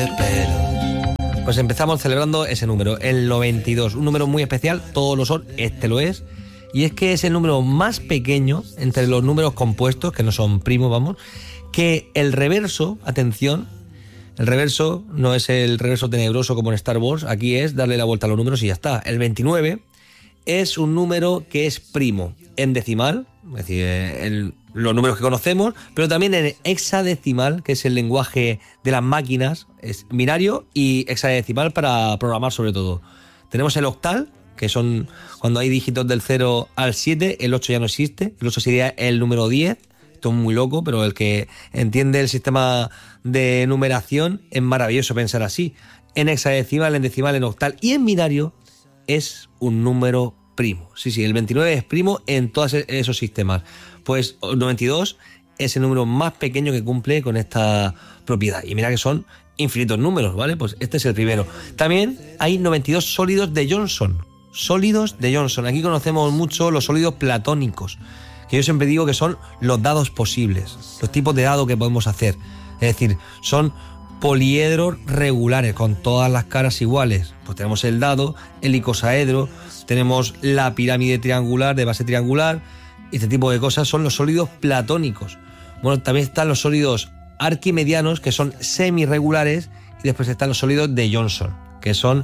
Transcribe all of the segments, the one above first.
pelo. Pues empezamos celebrando ese número, el 92, un número muy especial, todos lo son, este lo es, y es que es el número más pequeño entre los números compuestos, que no son primos, vamos, que el reverso, atención, el reverso no es el reverso tenebroso como en Star Wars, aquí es darle la vuelta a los números y ya está. El 29 es un número que es primo en decimal, es decir, los números que conocemos, pero también en hexadecimal, que es el lenguaje de las máquinas, es binario y hexadecimal para programar sobre todo. Tenemos el octal, que son cuando hay dígitos del 0 al 7, el 8 ya no existe, el 8 sería el número 10, esto es muy loco, pero el que entiende el sistema de numeración es maravilloso pensar así. En hexadecimal, en decimal, en octal y en binario es un número primo. Sí, el 29 es primo en todos esos sistemas. Pues el 92 es el número más pequeño que cumple con esta propiedad. Y mira que son infinitos números, ¿vale? Pues este es el primero. También hay 92 sólidos de Johnson. Sólidos de Johnson. Aquí conocemos mucho los sólidos platónicos, que yo siempre digo que son los dados posibles, los tipos de dado que podemos hacer. Es decir, son poliedros regulares con todas las caras iguales. Pues tenemos el dado, el icosaedro, tenemos la pirámide triangular de base triangular. Este tipo de cosas son los sólidos platónicos. Bueno, también están los sólidos arquimedianos, que son semirregulares, y después están los sólidos de Johnson, que son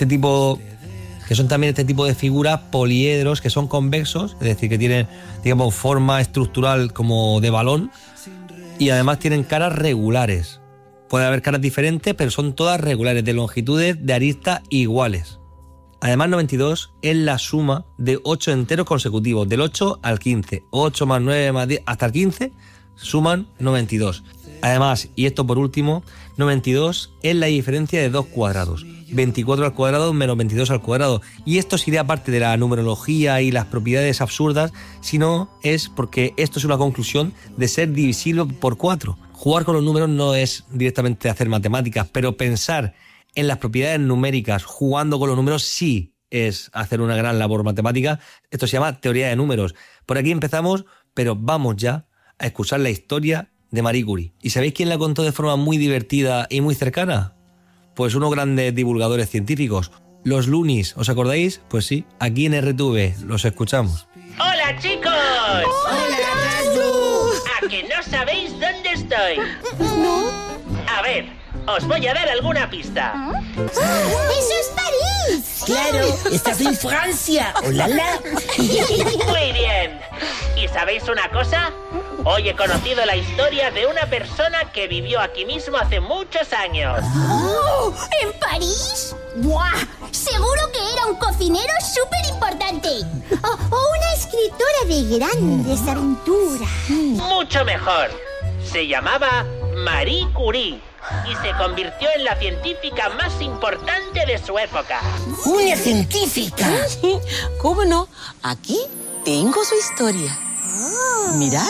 también este tipo de figuras poliedros que son convexos, es decir, que tienen, digamos, forma estructural como de balón, y además tienen caras regulares. Puede haber caras diferentes, pero son todas regulares, de longitudes de arista iguales. Además, 92 es la suma de 8 enteros consecutivos, del 8 al 15. 8 más 9 más 10 hasta el 15 suman 92. Además, y esto por último, 92 es la diferencia de dos cuadrados. 24 al cuadrado menos 22 al cuadrado. Y esto sería parte de la numerología y las propiedades absurdas, sino es porque esto es una conclusión de ser divisible por 4. Jugar con los números no es directamente hacer matemáticas, pero pensar en las propiedades numéricas jugando con los números sí es hacer una gran labor matemática. Esto se llama teoría de números. Por aquí empezamos, pero vamos ya a escuchar la historia de Marie Curie. ¿Y sabéis quién la contó de forma muy divertida y muy cercana? Pues unos grandes divulgadores científicos, los Loonies, ¿os acordáis? Pues sí, aquí en RTV los escuchamos. ¡Hola, chicos! ¡Hola, Casu! ¿A que no sabéis dónde estoy? No. A ver, os voy a dar alguna pista. ¡Eso es París! Claro, estás en Francia. ¡Olala! Muy bien. ¿Y sabéis una cosa? Hoy he conocido la historia de una persona que vivió aquí mismo hace muchos años. ¡Oh! ¿En París? ¡Buah! Seguro que era un cocinero súper importante. O una escritora de grandes aventuras. Mucho mejor. Se llamaba Marie Curie y se convirtió en la científica más importante de su época. ¡Una científica! ¿Cómo no? Aquí tengo su historia. Mirad.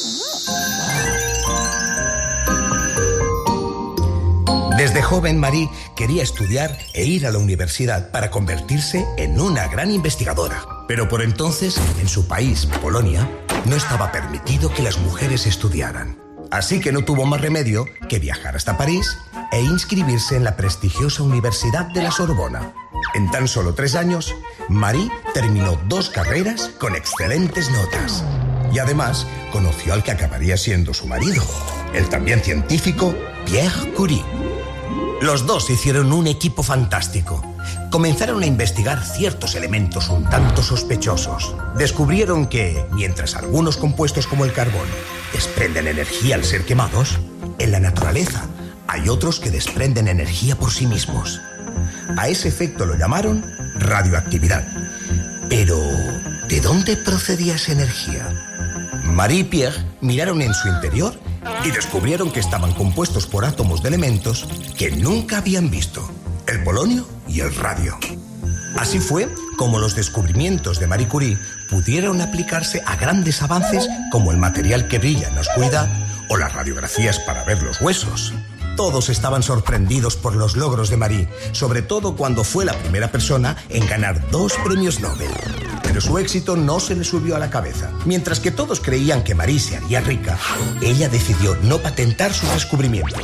Desde joven, Marie quería estudiar e ir a la universidad para convertirse en una gran investigadora. Pero por entonces, en su país, Polonia, no estaba permitido que las mujeres estudiaran. Así que no tuvo más remedio que viajar hasta París e inscribirse en la prestigiosa Universidad de la Sorbona. En tan solo 3 años, Marie terminó 2 carreras con excelentes notas. Y además, conoció al que acabaría siendo su marido, el también científico Pierre Curie. Los dos hicieron un equipo fantástico. Comenzaron a investigar ciertos elementos un tanto sospechosos. Descubrieron que, mientras algunos compuestos como el carbón desprenden energía al ser quemados, en la naturaleza hay otros que desprenden energía por sí mismos. A ese efecto lo llamaron radioactividad. Pero, ¿de dónde procedía esa energía? Marie y Pierre miraron en su interior y descubrieron que estaban compuestos por átomos de elementos que nunca habían visto: el polonio y el radio. Así fue como los descubrimientos de Marie Curie pudieron aplicarse a grandes avances como el material que brilla en la oscuridad o las radiografías para ver los huesos. Todos estaban sorprendidos por los logros de Marie, sobre todo cuando fue la primera persona en ganar 2 premios Nobel. Pero su éxito no se le subió a la cabeza. Mientras que todos creían que Marie se haría rica, ella decidió no patentar sus descubrimientos.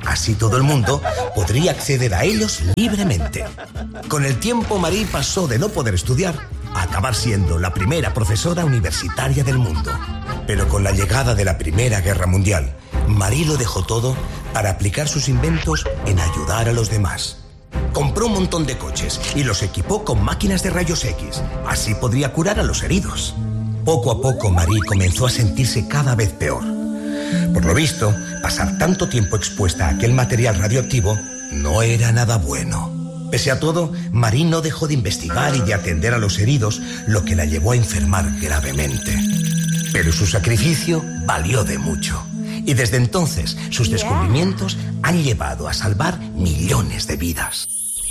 Así todo el mundo podría acceder a ellos libremente. Con el tiempo, Marie pasó de no poder estudiar a acabar siendo la primera profesora universitaria del mundo. Pero con la llegada de la Primera Guerra Mundial, Marie lo dejó todo para aplicar sus inventos en ayudar a los demás. Compró un montón de coches y los equipó con máquinas de rayos X. Así podría curar a los heridos. Poco a poco, Marie comenzó a sentirse cada vez peor. Por lo visto, pasar tanto tiempo expuesta a aquel material radioactivo no era nada bueno. Pese a todo, Marie no dejó de investigar y de atender a los heridos, lo que la llevó a enfermar gravemente. Pero su sacrificio valió de mucho. Y desde entonces, sus descubrimientos han llevado a salvar millones de vidas.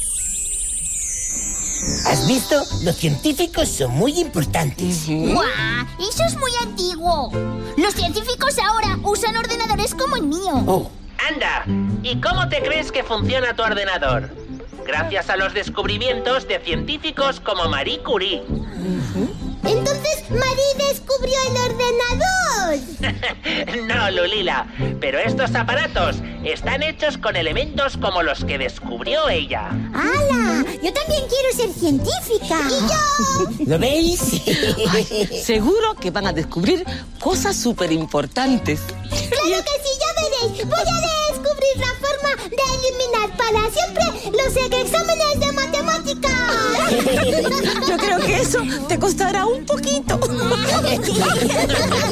¿Has visto? Los científicos son muy importantes. ¡Guau! Eso es muy antiguo. Los científicos ahora usan ordenadores como el mío. Oh. Anda, ¿y cómo te crees que funciona tu ordenador? Gracias a los descubrimientos de científicos como Marie Curie. Entonces, Marie descubrió el ordenador. No, Lulila, pero estos aparatos están hechos con elementos como los que descubrió ella. ¡Hala! Yo también quiero ser científica. ¡Y yo! ¿Lo veis? Seguro que van a descubrir cosas súper importantes. ¡Claro que sí! ¡Ya veréis! Voy a descubrir la forma de eliminar para siempre los exámenes de matemáticas. Yo creo que eso te costará un poquito.